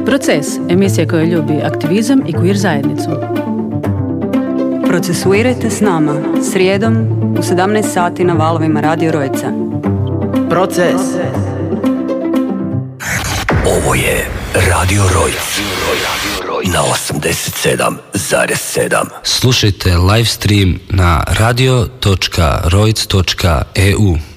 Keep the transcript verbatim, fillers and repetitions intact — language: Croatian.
Proces, emisija koja ljubi aktivizam i queer zajednicu. Procesuirajte s nama, srijedom u sedamnaest sati na valovima Radio Rojca. Proces. Ovo je Radio Rojc na osamdeset sedam zarez sedam. Slušajte live stream na radio točka rojc točka e u.